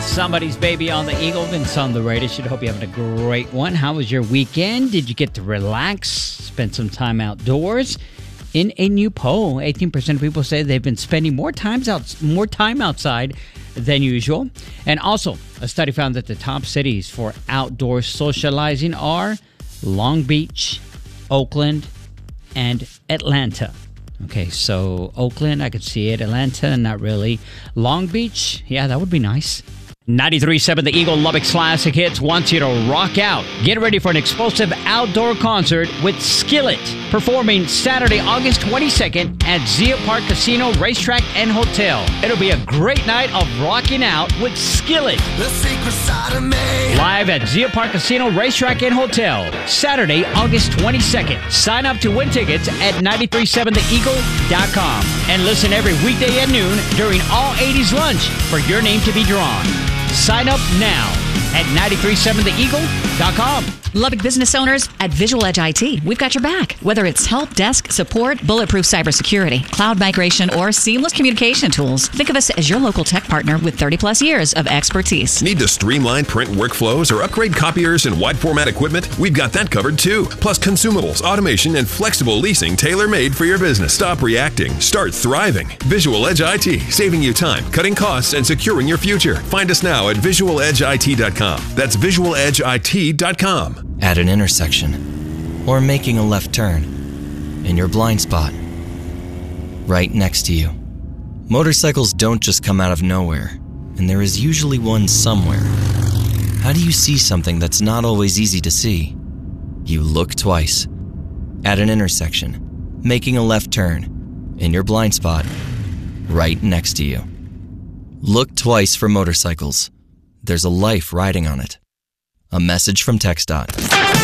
Somebody's Baby on the Eagle. Vince on the radio. Should hope you're having a great one. How was your weekend? Did you get to relax, spend some time outdoors? In a new poll, 18% of people say they've been spending more time outside than usual. And also, a study found that the top cities for outdoor socializing are Long Beach, Oakland, and Atlanta. Okay, so Oakland, I could see it. Atlanta, not really. Long Beach, yeah, that would be nice. 93.7 The Eagle Lubbock's Classic Hits wants you to rock out. Get ready for an explosive outdoor concert with Skillet, performing Saturday, August 22nd at Zia Park Casino, Racetrack, and Hotel. It'll be a great night of rocking out with Skillet. The secret side of me. Live at Zia Park Casino, Racetrack, and Hotel. Saturday, August 22nd. Sign up to win tickets at 937theeagle.com. And listen every weekday at noon during All 80s Lunch for your name to be drawn. Sign up now at 937theeagle.com. Lubbock business owners at Visual Edge IT, we've got your back. Whether it's help desk, support, bulletproof cybersecurity, cloud migration, or seamless communication tools, think of us as your local tech partner with 30-plus years of expertise. Need to streamline print workflows or upgrade copiers and wide format equipment? We've got that covered too. Plus consumables, automation, and flexible leasing tailor-made for your business. Stop reacting. Start thriving. Visual Edge IT, saving you time, cutting costs, and securing your future. Find us now at visualedgeit.com. That's visualedgeit.com. At an intersection, or making a left turn, in your blind spot, right next to you. Motorcycles don't just come out of nowhere, and there is usually one somewhere. How do you see something that's not always easy to see? You look twice. At an intersection, making a left turn, in your blind spot, right next to you. Look twice for motorcycles. There's a life riding on it. A message from TxDOT.